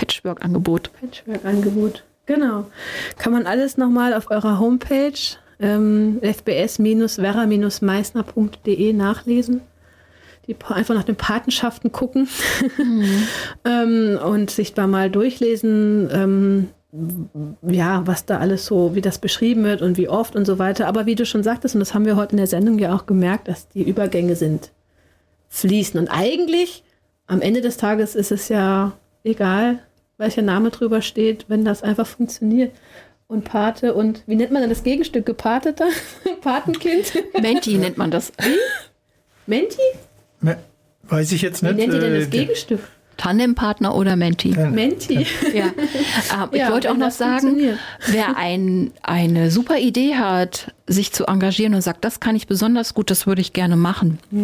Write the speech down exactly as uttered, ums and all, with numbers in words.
Patchwork-Angebot. Patchwork-Angebot, genau. Kann man alles nochmal auf eurer Homepage ähm, f b s Verra Meißner punkt d e nachlesen. Die einfach nach den Patenschaften gucken mhm. ähm, und sich da mal durchlesen, ähm, ja, was da alles so, wie das beschrieben wird und wie oft und so weiter. Aber wie du schon sagtest, und das haben wir heute in der Sendung ja auch gemerkt, dass die Übergänge sind fließen. Und eigentlich, am Ende des Tages ist es ja egal, welcher Name drüber steht, wenn das einfach funktioniert. Und Pate und, wie nennt man denn das Gegenstück? Gepateter? Patenkind? Menti nennt man das. Menti? Ne, weiß ich jetzt nicht. Wie nennt ihr denn das Gegenstück? Tandempartner oder Menti? Menti. Ja. Ähm, ich ja, wollte auch noch sagen, wer ein, eine super Idee hat, sich zu engagieren und sagt, das kann ich besonders gut, das würde ich gerne machen.